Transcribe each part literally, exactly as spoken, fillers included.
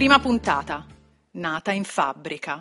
Prima puntata, nata in fabbrica.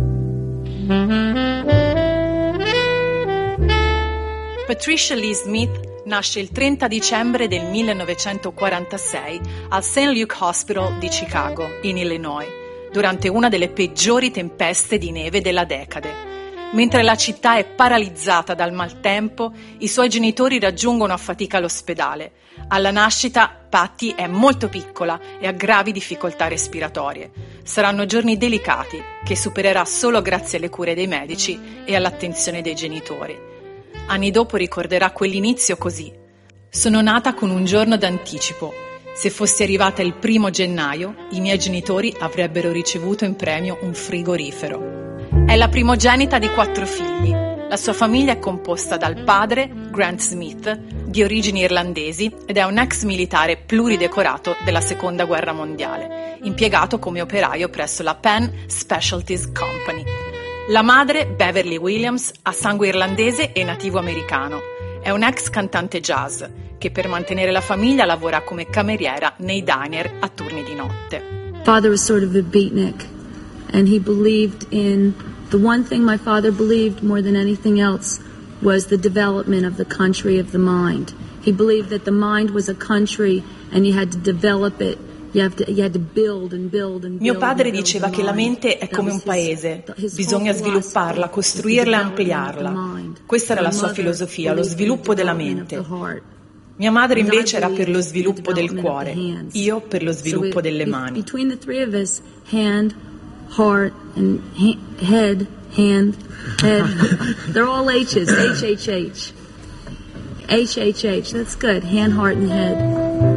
Patricia Lee Smith nasce il trenta dicembre del millenovecentoquarantasei al Saint Luke Hospital di Chicago, in Illinois, durante una delle peggiori tempeste di neve della decade. Mentre la città è paralizzata dal maltempo, i suoi genitori raggiungono a fatica l'ospedale. Alla nascita, Patty è molto piccola e ha gravi difficoltà respiratorie. Saranno giorni delicati, che supererà solo grazie alle cure dei medici e all'attenzione dei genitori. Anni dopo ricorderà quell'inizio così: sono nata con un giorno d'anticipo. Se fossi arrivata il primo gennaio, i miei genitori avrebbero ricevuto in premio un frigorifero. È la primogenita di quattro figli. La sua famiglia è composta dal padre, Grant Smith, di origini irlandesi, ed è un ex militare pluridecorato della Seconda Guerra Mondiale, impiegato come operaio presso la Penn Specialties Company. La madre, Beverly Williams, ha sangue irlandese e nativo americano. È un ex cantante jazz che per mantenere la famiglia lavora come cameriera nei diner a turni di notte. Father was sort of a beatnik, and he believed in the one thing my father believed more than anything else was the development of the country of the mind. He believed that the mind was a country and you had to develop it. You have to, you had to build and build and build. Mio padre diceva che la mente è come un paese, bisogna svilupparla, costruirla e ampliarla. Questa era la sua filosofia, lo sviluppo della mente. Mia madre invece era per lo sviluppo del cuore, io per lo sviluppo delle mani. Between the three of us, hand, heart and ha- head, hand, head. They're all H's. H H H. H H H. That's good. Hand, heart and head.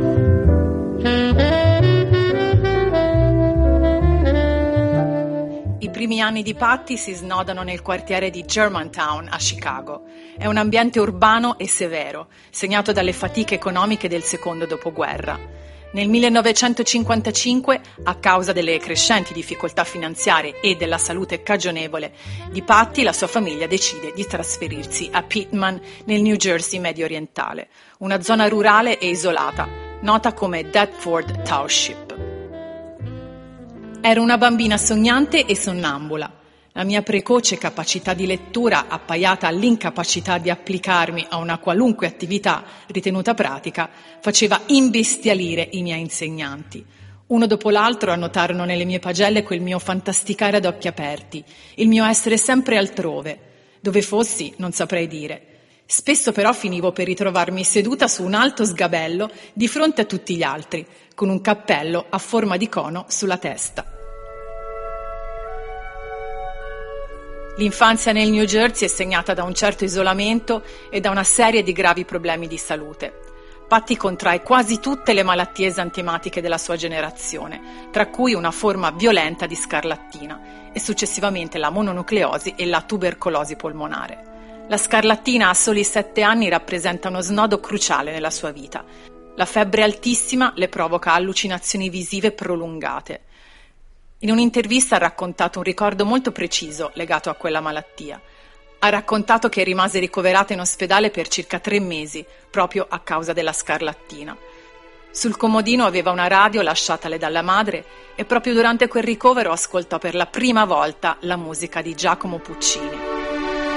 I primi anni di Patty si snodano nel quartiere di Germantown a Chicago. È un ambiente urbano e severo, segnato dalle fatiche economiche del secondo dopoguerra. Nel millenovecentocinquantacinque, a causa delle crescenti difficoltà finanziarie e della salute cagionevole di Patty, la sua famiglia decide di trasferirsi a Pitman, nel New Jersey medio orientale, una zona rurale e isolata, nota come Deptford Township. Ero una bambina sognante e sonnambula. La mia precoce capacità di lettura, appaiata all'incapacità di applicarmi a una qualunque attività ritenuta pratica, faceva imbestialire i miei insegnanti. Uno dopo l'altro annotarono nelle mie pagelle quel mio fantasticare ad occhi aperti, il mio essere sempre altrove. Dove fossi non saprei dire. Spesso però finivo per ritrovarmi seduta su un alto sgabello di fronte a tutti gli altri, con un cappello a forma di cono sulla testa. L'infanzia nel New Jersey è segnata da un certo isolamento e da una serie di gravi problemi di salute. Patty contrae quasi tutte le malattie esantematiche della sua generazione, tra cui una forma violenta di scarlattina e successivamente la mononucleosi e la tubercolosi polmonare. La scarlattina a soli sette anni rappresenta uno snodo cruciale nella sua vita. La febbre altissima le provoca allucinazioni visive prolungate. In un'intervista ha raccontato un ricordo molto preciso legato a quella malattia. Ha raccontato che rimase ricoverata in ospedale per circa tre mesi, proprio a causa della scarlattina. Sul comodino aveva una radio lasciatale dalla madre e proprio durante quel ricovero ascoltò per la prima volta la musica di Giacomo Puccini.